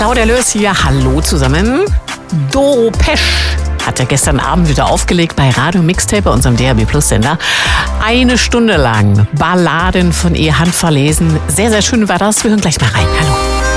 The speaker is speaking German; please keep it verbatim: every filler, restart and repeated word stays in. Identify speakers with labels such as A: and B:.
A: Claudia Löß hier, hallo zusammen. Doro Pesch hat ja gestern Abend wieder aufgelegt bei Radio Mixtape, bei unserem D A B Plus Sender. Eine Stunde lang Balladen von ihr handverlesen. Sehr, sehr schön war das. Wir hören gleich mal rein. Hallo.